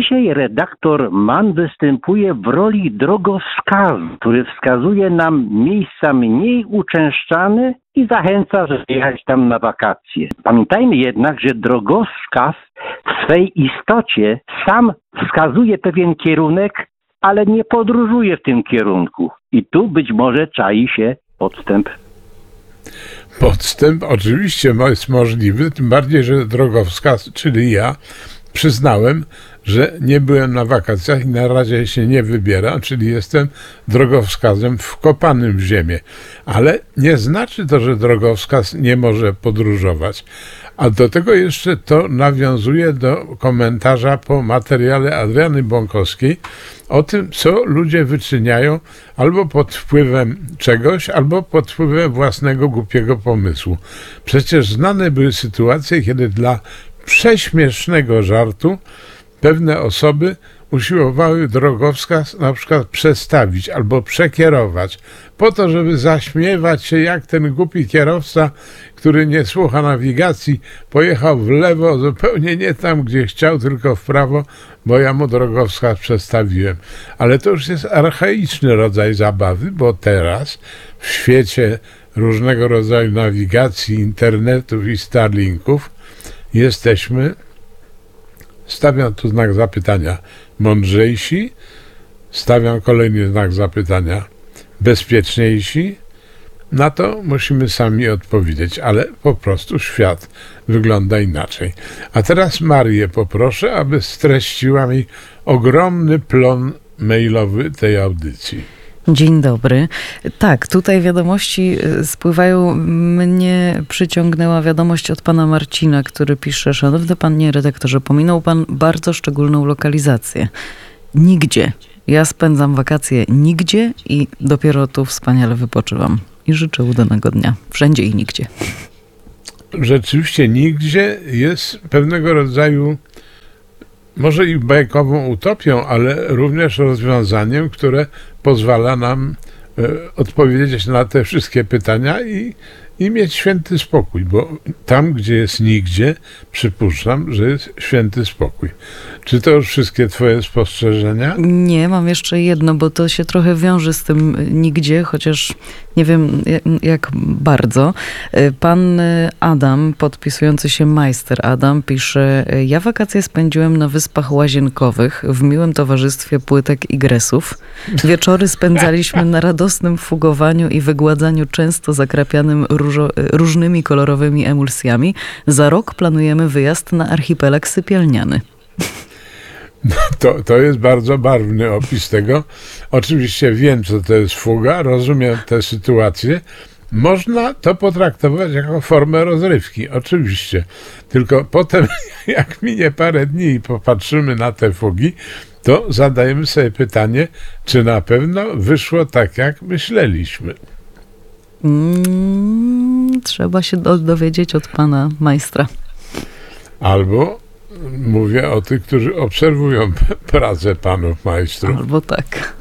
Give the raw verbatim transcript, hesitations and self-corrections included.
Dzisiaj redaktor Mann występuje w roli drogowskazu, który wskazuje nam miejsca mniej uczęszczane i zachęca, żeby jechać tam na wakacje. Pamiętajmy jednak, że drogowskaz w swej istocie sam wskazuje pewien kierunek, ale nie podróżuje w tym kierunku. I tu być może czai się podstęp. Podstęp oczywiście jest możliwy, tym bardziej, że drogowskaz, czyli ja, przyznałem, że nie byłem na wakacjach i na razie się nie wybieram, czyli jestem drogowskazem wkopanym w ziemię. Ale nie znaczy to, że drogowskaz nie może podróżować. A do tego jeszcze to nawiązuje do komentarza po materiale Adriany Bąkowskiej o tym, co ludzie wyczyniają albo pod wpływem czegoś, albo pod wpływem własnego głupiego pomysłu. Przecież znane były sytuacje, kiedy dla prześmiesznego żartu pewne osoby usiłowały drogowskaz na przykład przestawić albo przekierować po to, żeby zaśmiewać się, jak ten głupi kierowca, który nie słucha nawigacji, pojechał w lewo, zupełnie nie tam, gdzie chciał, tylko w prawo, bo ja mu drogowskaz przestawiłem. Ale to już jest archaiczny rodzaj zabawy, bo teraz w świecie różnego rodzaju nawigacji, internetów i Starlinków jesteśmy, stawiam tu znak zapytania, mądrzejsi, stawiam kolejny znak zapytania, bezpieczniejsi. Na to musimy sami odpowiedzieć, ale po prostu świat wygląda inaczej. A teraz Marię poproszę, aby streściła mi ogromny plon mailowy tej audycji. Dzień dobry. Tak, tutaj wiadomości spływają. Mnie przyciągnęła wiadomość od pana Marcina, który pisze: szanowny panie redaktorze, pominął pan bardzo szczególną lokalizację. Nigdzie. Ja spędzam wakacje nigdzie i dopiero tu wspaniale wypoczywam. I życzę udanego dnia. Wszędzie i nigdzie. Rzeczywiście nigdzie jest pewnego rodzaju, może i bajkową utopią, ale również rozwiązaniem, które pozwala nam e, odpowiedzieć na te wszystkie pytania i, i mieć święty spokój, bo tam, gdzie jest nigdzie, przypuszczam, że jest święty spokój. Czy to już wszystkie twoje spostrzeżenia? Nie, mam jeszcze jedno, bo to się trochę wiąże z tym nigdzie, chociaż nie wiem jak bardzo. Pan Adam, podpisujący się Majster Adam, pisze: ja wakacje spędziłem na Wyspach Łazienkowych w miłym towarzystwie płytek i gresów. Wieczory spędzaliśmy na radosnym fugowaniu i wygładzaniu często zakrapianym różo, różnymi kolorowymi emulsjami. Za rok planujemy wyjazd na archipelag sypialniany. No to, to jest bardzo barwny opis tego. Oczywiście wiem, co to jest fuga, rozumiem tę sytuację. Można to potraktować jako formę rozrywki, oczywiście. Tylko potem, jak minie parę dni i popatrzymy na te fugi, to zadajemy sobie pytanie, czy na pewno wyszło tak, jak myśleliśmy. Mm, trzeba się do, dowiedzieć od pana majstra. Albo mówię o tych, którzy obserwują pracę panów majstrów. Albo tak.